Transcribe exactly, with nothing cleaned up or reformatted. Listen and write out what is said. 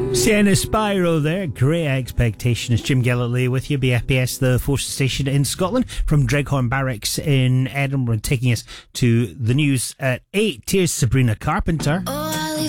Sienna Spyro there. Great Expectation. It's Jim Gillett with you, B F B S, the Forces Station in Scotland, from Dreghorn Barracks in Edinburgh, taking us to the news at eight. Here's Sabrina Carpenter. Oh.